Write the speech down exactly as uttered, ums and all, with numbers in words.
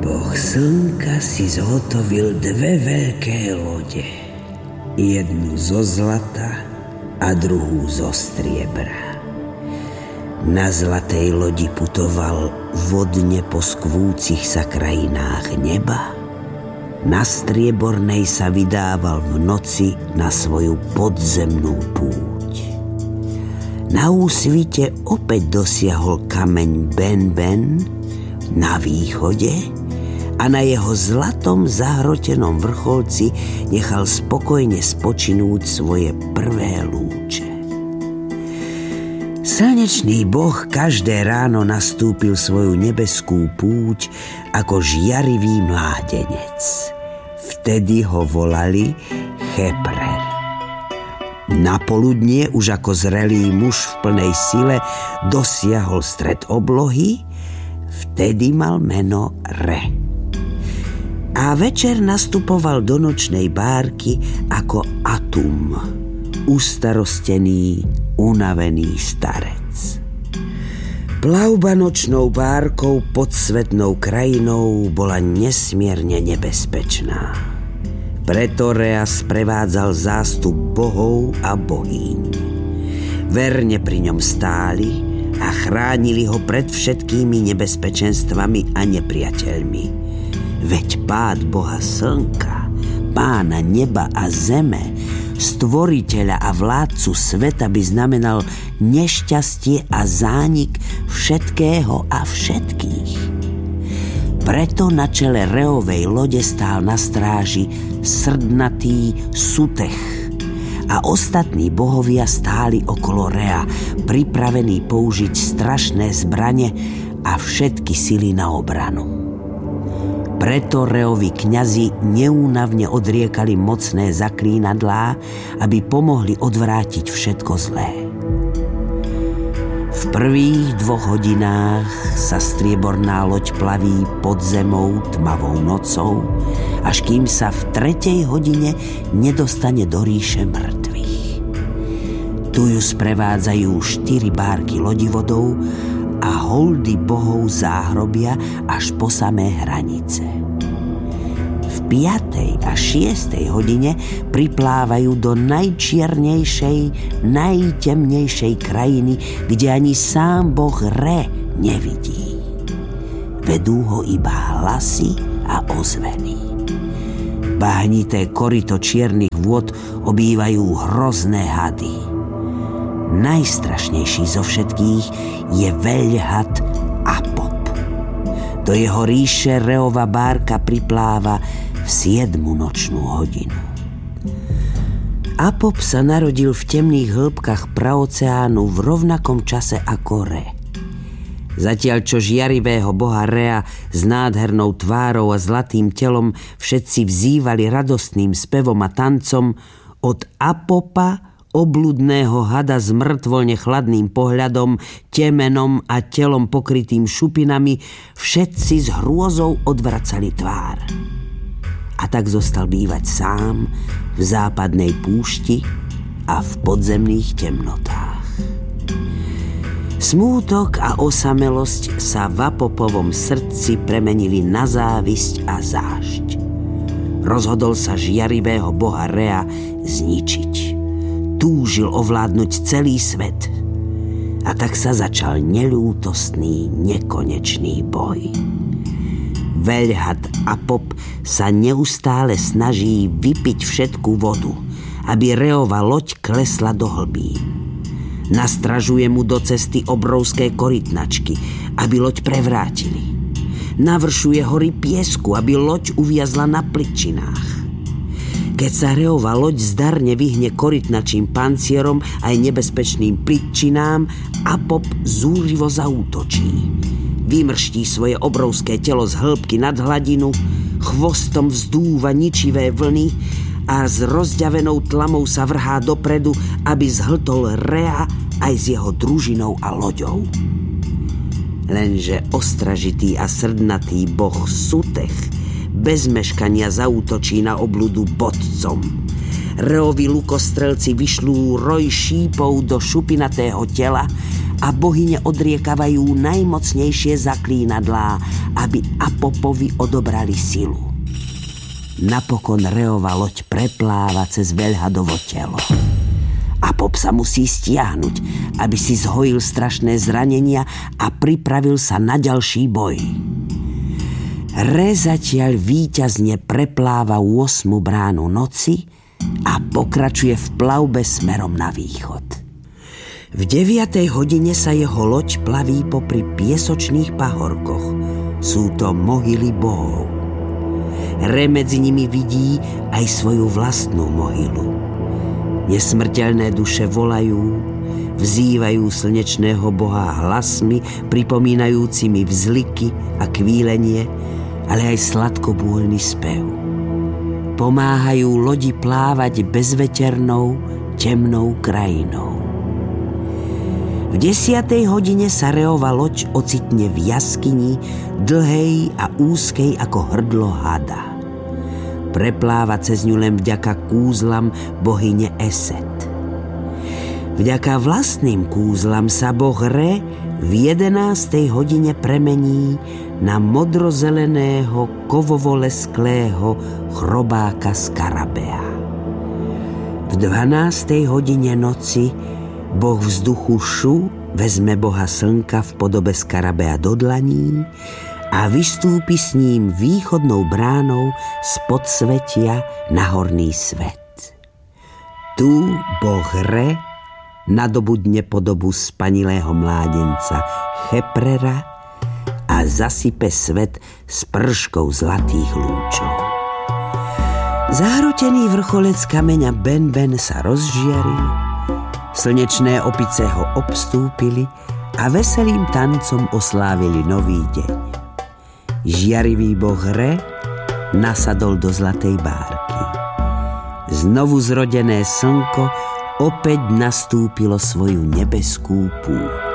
Boh slnka si zhotovil dve veľké lode. Jednu zo zlata a druhú zo striebra. Na zlatej lodi putoval vodne po skvúcich sa krajinách neba. Na striebornej sa vydával v noci na svoju podzemnú púť. Na úsvite opäť dosiahol kameň Ben-Ben na východe a na jeho zlatom zahrotenom vrcholci nechal spokojne spočinúť svoje prvé lúče. Slnečný boh každé ráno nastúpil svoju nebeskú púť ako žiarivý mládenec. Vtedy ho volali Cheprer. Na poludnie už ako zrelý muž v plnej sile dosiahol stred oblohy, vtedy mal meno Re. A večer nastupoval do nočnej bárky ako Atum, ustarostený, unavený starec. Plavba nočnou bárkou pod svetnou krajinou bola nesmierne nebezpečná. Preto Rea sprevádzal zástup bohov a bohýň. Verne pri ňom stáli a chránili ho pred všetkými nebezpečenstvami a nepriateľmi. Veď pád boha slnka, pána neba a zeme, stvoriteľa a vládcu sveta by znamenal nešťastie a zánik všetkého a všetkých. Preto na čele Reovej lode stál na stráži srdnatý Sutech a ostatní bohovia stáli okolo Rea, pripravení použiť strašné zbrane a všetky sily na obranu. Preto Reovi kňazi neúnavne odriekali mocné zaklínadlá, aby pomohli odvrátiť všetko zlé. V prvých dvoch hodinách sa strieborná loď plaví pod zemou tmavou nocou, až kým sa v tretej hodine nedostane do ríše mŕtvych. Tu ju sprevádzajú štyri bárky lodivodov a holdy bohov záhrobia až po samé hranice. V piatej a šiestej hodine priplávajú do najčiernejšej, najtemnejšej krajiny, kde ani sám boh Re nevidí. Vedú ho iba hlasy a ozveny. Bahnité koryto čiernych vôd obývajú hrozné hady. Najstrašnejší zo všetkých je veľhad Apop. Do jeho ríše Reova bárka pripláva v siedmu nočnú hodinu. Apop sa narodil v temných hĺbkach praoceánu v rovnakom čase ako Re. Zatiaľ čo žiarivého boha Rea s nádhernou tvárou a zlatým telom všetci vzývali radostným spevom a tancom, od Apopa, obludného hada s mŕtvolne chladným pohľadom, temenom a telom pokrytým šupinami, všetci s hrôzou odvracali tvár. A tak zostal bývať sám v západnej púšti a v podzemných temnotách. Smútok a osamelosť sa v Apopovom srdci premenili na závisť a zášť. Rozhodol sa žiarivého boha Rea zničiť. Túžil ovládnuť celý svet. A tak sa začal neľútostný, nekonečný boj. Veľhad Apop sa neustále snaží vypiť všetku vodu, aby Reova loď klesla do hlbín. Nastražuje mu do cesty obrovské korytnačky, aby loď prevrátili. Navršuje hory piesku, aby loď uviazla na plyčinách. Keď sa Reova loď zdarne vyhne korytnačím pancierom aj nebezpečným plyčinám, Apop zúrivo zaútočí. Vymrští svoje obrovské telo z hĺbky nad hladinu, chvostom vzdúva ničivé vlny a s rozďavenou tlamou sa vrhá dopredu, aby zhltol Rea aj s jeho družinou a loďou. Lenže ostražitý a srdnatý boh Sutech bez meškania zaútočí na obludu bodcom. Reovi lukostrelci vyšľú roj šípov do šupinatého tela a bohyne odriekavajú najmocnejšie zaklínadlá, aby Apopovi odobrali silu. Napokon Reova loď prepláva cez veľhadovo telo. Apop sa musí stiahnuť, aby si zhojil strašné zranenia a pripravil sa na ďalší boj. Re zatiaľ víťazne prepláva ôsmu bránu noci a pokračuje v plavbe smerom na východ. V deviatej hodine sa jeho loď plaví popri piesočných pahorkoch. Sú to mohyly bohov. Re medzi nimi vidí aj svoju vlastnú mohylu. Nesmrteľné duše volajú, vzývajú slnečného boha hlasmi, pripomínajúcimi vzliky a kvílenie, ale aj sladkobôľny spev. Pomáhajú lodi plávať bezveternou, temnou krajinou. V desiatej hodine sa Reova loď ocitne v jaskyni, dlhej a úzkej ako hrdlo hada. Prepláva cez ňu len vďaka kúzlam bohyne Eset. Vďaka vlastným kúzlam sa boh Re v jedenástej hodine premení na modrozeleného kovovolesklého chrobáka Skarabea. V dvanástej hodine noci boh vzduchu Šu vezme boha slnka v podobe Skarabea do dlaní a vystúpi s ním východnou bránou z podsvetia na horný svet. Tu boh Re nadobudne podobu spanilého mládenca Cheprera a zasype svet s prškou zlatých lúčov. Zahrotený vrcholec kameňa Ben-Ben sa rozžiaril, slnečné opice ho obstúpili a veselým tancom oslávili nový deň. Žiarivý boh Re nasadol do zlatej bárky. Znovu zrodené slnko opäť nastúpilo svoju nebeskú púť.